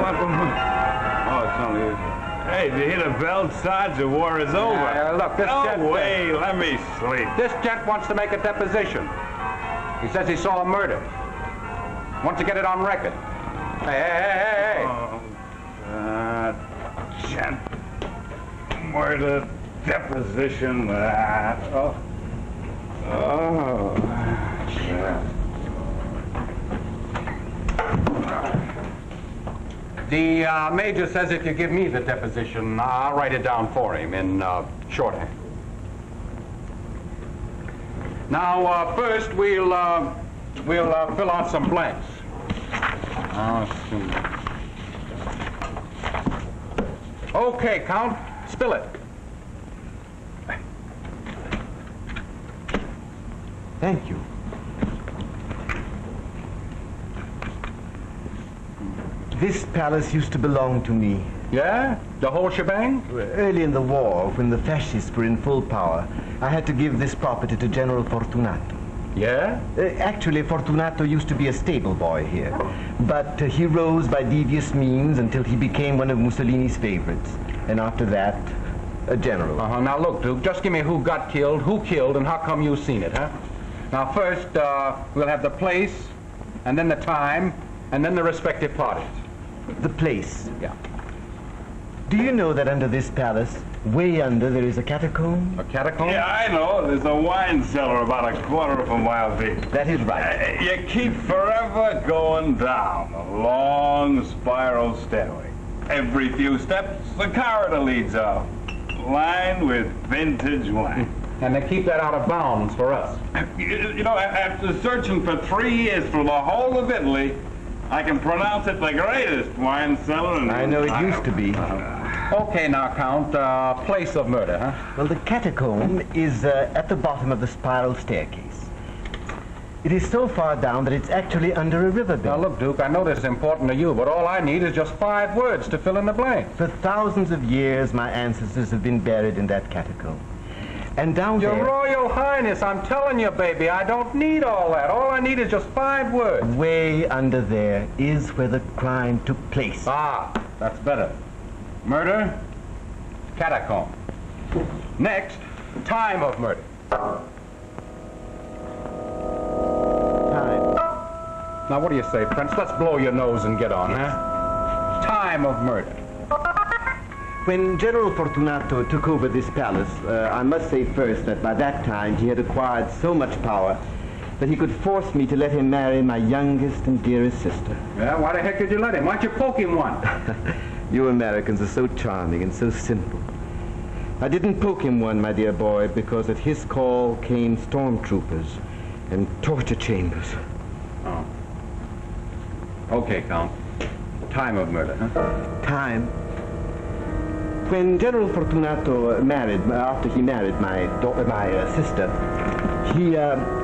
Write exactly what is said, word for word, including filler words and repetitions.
what? Oh, it's only... Hey, did you hear the bell, Sarge? The war is over. Uh, look, this no gent... way, let me sleep. This gent wants to make a deposition. He says he saw a murder. Wants to get it on record. Hey, hey, hey, hey, hey. Oh, God. Gent. Murder, deposition, that. Oh. Oh. God. The uh, major says if you give me the deposition, I'll write it down for him in uh, shorthand. Now, uh, first we'll uh, we'll uh, fill out some blanks. Uh, okay, Count, spill it. Thank you. This palace used to belong to me. Yeah? The whole shebang? Early in the war, when the fascists were in full power, I had to give this property to General Fortunato. Yeah? Uh, actually, Fortunato used to be a stable boy here, but uh, he rose by devious means until he became one of Mussolini's favorites, and after that, a general. Uh-huh. Now look, Duke, just give me who got killed, who killed, and how come you seen it, huh? Now first, uh, we'll have the place, and then the time, and then the respective parties. The place. Yeah. Do you know that under this palace, way under, there is a catacomb? A catacomb? Yeah, I know. There's a wine cellar about a quarter of a mile deep. That is right. Uh, you keep forever going down a long spiral stairway. Every few steps, the corridor leads out, lined with vintage wine. And they keep that out of bounds for us. You, you know, after searching for three years for the whole of Italy, I can pronounce it the greatest wine cellar in... I know it used to be. Okay, now, Count, uh, place of murder, huh? Well, the catacomb is uh, at the bottom of the spiral staircase. It is so far down that it's actually under a riverbed. Now, look, Duke, I know this is important to you, but all I need is just five words to fill in the blank. For thousands of years, my ancestors have been buried in that catacomb. And down Your there... Royal Highness, I'm telling you, baby, I don't need all that. All I need is just five words. Way under there is where the crime took place. Ah, that's better. Murder, catacomb. Next, time of murder. Time. Now, what do you say, Prince? Let's blow your nose and get on, huh? Time of murder. When General Fortunato took over this palace, uh, I must say first that by that time he had acquired so much power that he could force me to let him marry my youngest and dearest sister. Yeah, why the heck did you let him? Why don't you poke him one? You Americans are so charming and so simple. I didn't poke him one, my dear boy, because at his call came stormtroopers and torture chambers. Oh. Okay, Count. Time of murder, huh? Time. When General Fortunato married, after he married my daughter, my uh, sister, he, uh,